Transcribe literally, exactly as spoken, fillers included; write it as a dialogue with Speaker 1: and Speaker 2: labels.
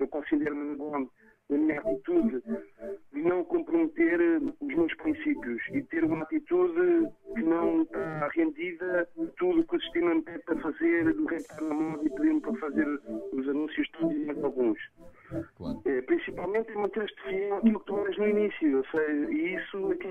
Speaker 1: eu considero-me bom na minha atitude de não comprometer os meus princípios e ter uma atitude que não está rendida de tudo que o sistema me pede para fazer, do rei estar na moda e pedir-me para fazer os anúncios todos e mais alguns.
Speaker 2: Claro.
Speaker 1: É, principalmente é manter-te fiel àquilo que tu eras no início, ou seja, e isso é que